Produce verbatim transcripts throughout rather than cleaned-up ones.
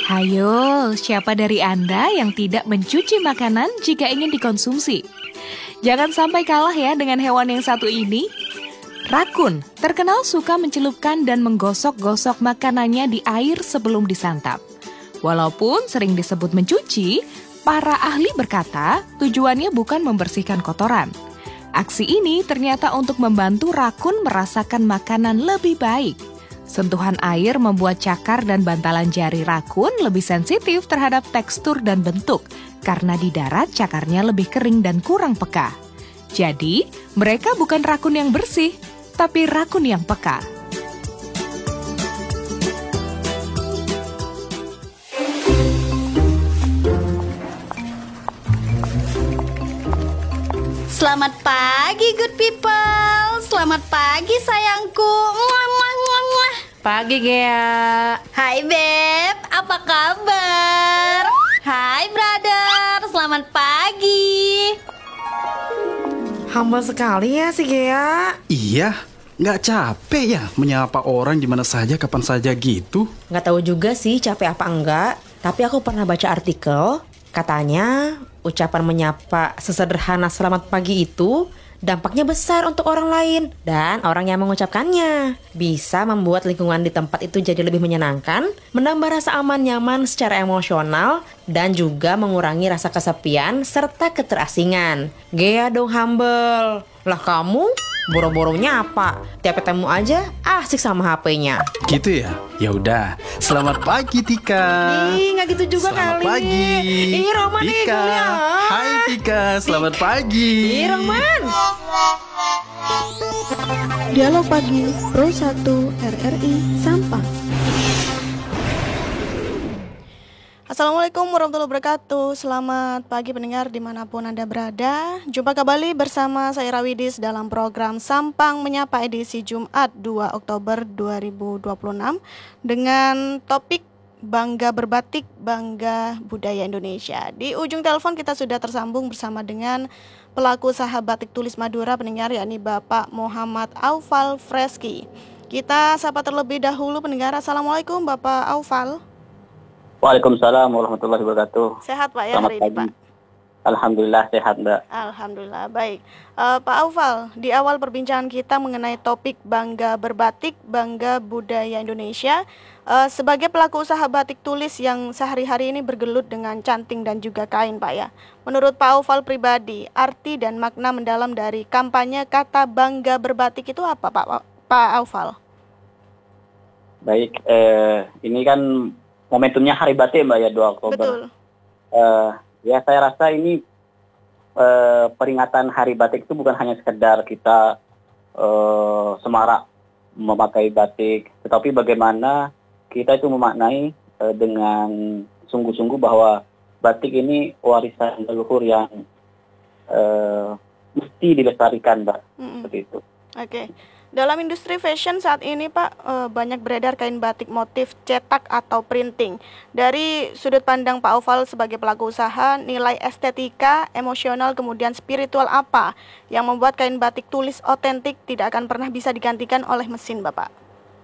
Hayo, siapa dari Anda yang tidak mencuci makanan jika ingin dikonsumsi? Jangan sampai kalah ya dengan hewan yang satu ini. Rakun terkenal suka mencelupkan dan menggosok-gosok makanannya di air sebelum disantap. Walaupun sering disebut mencuci, para ahli berkata tujuannya bukan membersihkan kotoran. Aksi ini ternyata untuk membantu rakun merasakan makanan lebih baik. Sentuhan air membuat cakar dan bantalan jari rakun lebih sensitif terhadap tekstur dan bentuk, karena di darat cakarnya lebih kering dan kurang peka. Jadi, mereka bukan rakun yang bersih, tapi rakun yang peka. Selamat pagi, good people. Selamat pagi, sayangku. Muah, muah, muah, muah. Pagi, Gea. Hai, Beb. Apa kabar? Hai, brother. Selamat pagi. Humble sekali ya si Gea. Iya, nggak capek ya menyapa orang di mana saja, kapan saja gitu? Nggak tahu juga sih capek apa enggak. Tapi aku pernah baca artikel, katanya ucapan menyapa sesederhana selamat pagi itu dampaknya besar untuk orang lain dan orang yang mengucapkannya. Bisa membuat lingkungan di tempat itu jadi lebih menyenangkan, menambah rasa aman nyaman secara emosional, dan juga mengurangi rasa kesepian serta keterasingan. Gea dong humble. Lah kamu boro-boro nyapa, tiap ketemu aja asik sama H P-nya. Gitu ya? Ya udah. Selamat pagi Tika. Ih, nggak gitu juga Selamat kali. pagi. Ih, Roman nih Tika. kuliah. Hai Tika, selamat pagi. Ih, Roman. Dialog Pagi Pro satu R R I Sampang. Assalamualaikum warahmatullahi wabarakatuh. Selamat pagi pendengar dimanapun Anda berada. Jumpa kembali bersama saya Rawidis dalam program Sampang Menyapa edisi Jumat dua Oktober dua ribu dua puluh enam dengan topik Bangga Berbatik, Bangga Budaya Indonesia. Di ujung telepon kita sudah tersambung bersama dengan pelaku usaha batik tulis Madura pendengar, yakni Bapak Muhammad Aufal Freski. Kita sapa terlebih dahulu pendengar. Assalamualaikum Bapak Aufal. Waalaikumsalam warahmatullahi wabarakatuh. Sehat Pak ya Selamat hari ini pagi. Pak? Alhamdulillah sehat Mbak. Alhamdulillah baik. uh, Pak Aufal, di awal perbincangan kita mengenai topik Bangga Berbatik, Bangga Budaya Indonesia, uh, sebagai pelaku usaha batik tulis yang sehari-hari ini bergelut dengan canting dan juga kain Pak ya, menurut Pak Aufal pribadi, arti dan makna mendalam dari kampanye kata Bangga Berbatik itu apa Pak Pak Aufal? Baik, eh, ini kan momentumnya Hari Batik Mbak ya, dua Oktober. Betul. Uh, ya saya rasa ini uh, peringatan Hari Batik itu bukan hanya sekedar kita uh, semarak memakai batik, tetapi bagaimana kita itu memaknai uh, dengan sungguh-sungguh bahwa batik ini warisan leluhur yang uh, mesti dilestarikan Mbak. Mm-hmm. Seperti itu. Oke. Okay. Dalam industri fashion saat ini Pak, e, banyak beredar kain batik motif cetak atau printing. Dari sudut pandang Pak Aufal sebagai pelaku usaha, nilai estetika, emosional, kemudian spiritual apa yang membuat kain batik tulis otentik tidak akan pernah bisa digantikan oleh mesin Bapak?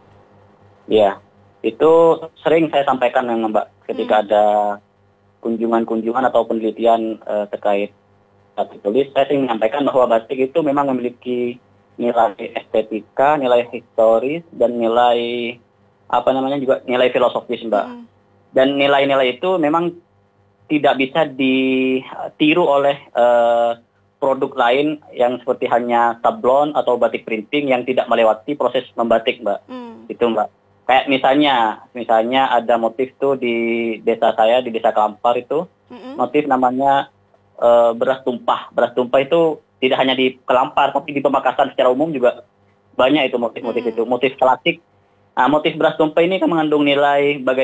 Ya, itu sering saya sampaikan memang Mbak, ketika hmm. ada kunjungan-kunjungan atau penelitian e, terkait batik tulis, saya sering menyampaikan bahwa batik itu memang memiliki nilai estetika, nilai historis, dan nilai apa namanya juga nilai filosofis Mbak. Mm. Dan nilai-nilai itu memang tidak bisa ditiru oleh uh, produk lain yang seperti hanya sablon atau batik printing yang tidak melewati proses membatik Mbak. Mm. Itu Mbak. Kayak misalnya, misalnya ada motif tuh di desa saya, di desa Kelampar itu, mm-hmm. motif namanya uh, beras tumpah. Beras tumpah itu tidak hanya di Kelampar, tapi di Pamekasan secara umum juga banyak itu motif-motif hmm. itu. Motif klasik. Nah, motif beras tumpah ini kan mengandung nilai bagaimana